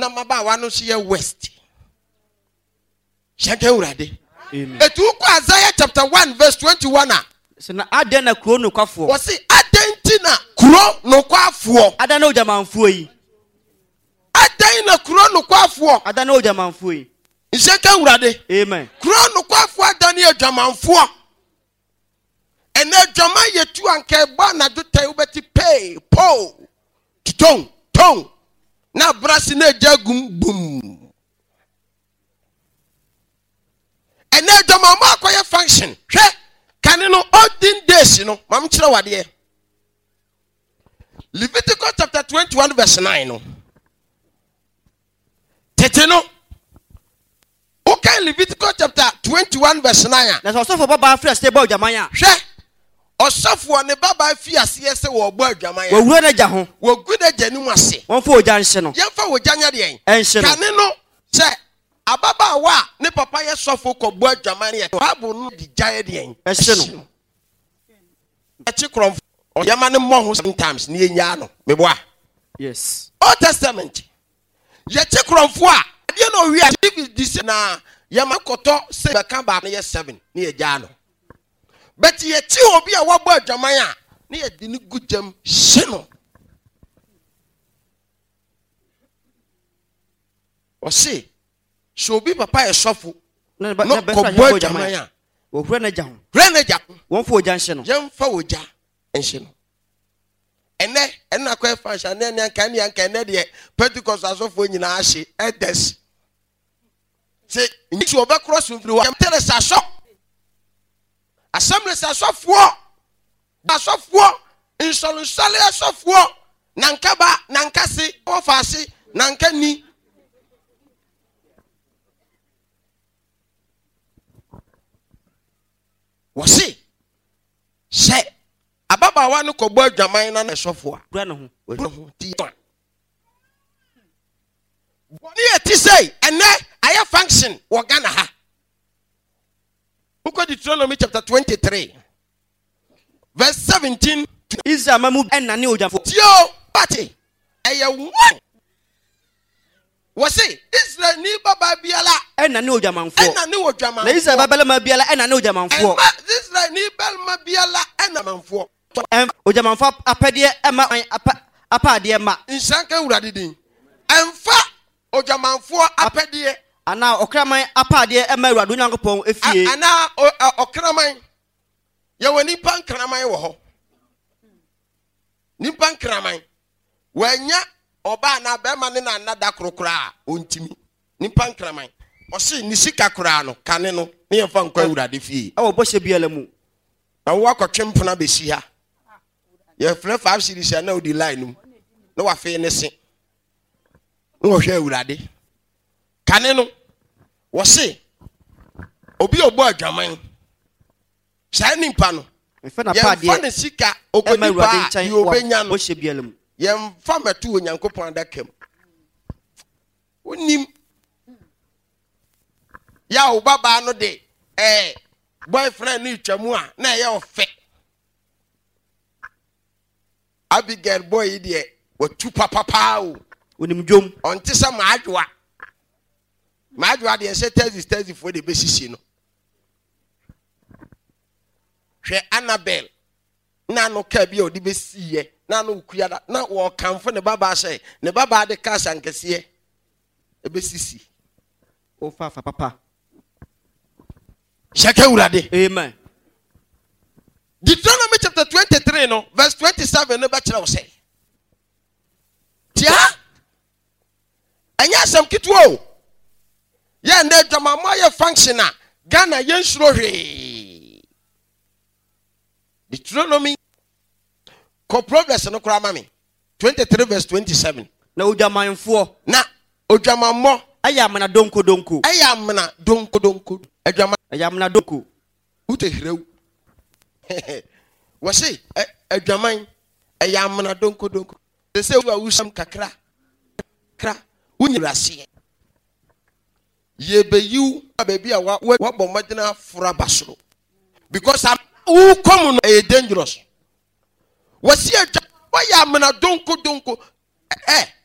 na maba no so ye west. Shake urade. Amen. Etu ko Isaiah chapter 1 verse 21 a. Se na aden na kuro no kwafo. Wo se aden na kuro no kwafo. Adan na ojamanfo yi. Aden na kuro no kwafo. Adan na ojamanfo yi. Shake urade. Amen. Kuro no kwafo adan na ojamanfo. Ene jama yetu anke ba na do tai ubeti pay po. Tong. Na brasi na jagum boom. And then the mama acquire function. Can you know olden days, you know? Mam chira wade. Leviticus chapter 21 verse 9. No. Teteno. Okay, Leviticus chapter 21 verse 9. Na so for baba afre stay boy jamanya. Osafo ne baba fi ase se wo bo adwaman. Wo wura na ja ho. Wo gu na ja ni mu ase. Won fo oja nse no. Yemfa wo ja nya de en. Ense no. Kane no se ababa wa ne papa ye sofo ko bo adwaman ye. Bible no di jaye de en. Ense no. Echi krom oyama ne mo ho sometimes ne enya no. Meboa. Yes. Old Testament. Ye chi kromfo a de no wi a dis na yama koto se be kan ba ne ye 7 ne ye ja no. But ye ti obi a wabo adwaman a ne ye di ni gujam hye o se so obi papa e sofo Na no be ko fa bo bo adwaman jamanya. a Wo wura na ja ho. reneja Won fo oja nse no. yem fa oja enhye no ena kwa fashion na ne kan ya kan ne de Pentecost asofo nyina ahye edes se nti oba cross mfiri wa Teresa so Assembly asofo insolunsale asofo nankaba nankase ofase nankani wose she ababa wa no kobo adwaman na asofo a Wura na ho. ti boni eti say ene aya function wo Ghana ha. Book of Deuteronomy chapter 23 verse 17. Israel mamu enna ne ojanfo. Tio party eye one. Was it Israel ni baba biala Enna ne ojamanfo. ena ni odwaman. Na Israel babala ma biala enna ne ojamanfo. Israel ni belma biala ena manfo. Ojamanfo apede ema apade ema. Nsanka urade din. Emfa odwamanfo apede Ana okraman apade ema urado nyankopon efie. ana okraman ye woni pan kraman wo ho. Ni pan kraman wanya oba na bema ne na nada krokra ontimi. Ni pan kraman o se ni sika kra no kane no ne ye fa nkwa urade fie. Awo bo hye biala mu. Na wo akotwempona besi ha. Ye frɛ 5 series na odi line no. Na wa fe ne se. No hwe urade. Kane no wo se obi obo adwaman sai nimpa no Mfa na pade fa ne sika okodipa di obenya no bo hye biala mu. yem fa metu onyankopon adakam onim ya o baba no de boyfriend ni twamu a na ye ofe Abigail boy de watu papa o Onim dwom. onte sa maadwa de se tezi for de besisi no hwe Annabel na no ka bi o de besiye na no kuya na wo kanfo ne baba se ne baba de ka sankese e besisi O fa papa. shaka urade. Amen. Deuteronomy chapter 23 no verse 27 no be kire wo se tia anya sam kitwo o ya nda dwamama ya function a Ghana yen suro hwe Deuteronomy ko progress no kura mami 23 verse 27 Na ojamanfo na odwamammo ayamna donko. ayamna donko adwama Ayamna donko. utehrew wase adwaman ayamna donko they say we usam kakra unyirase yebeyu baby a wa bomadina fura basoro because am who come no dangerous wase adwa yamna donko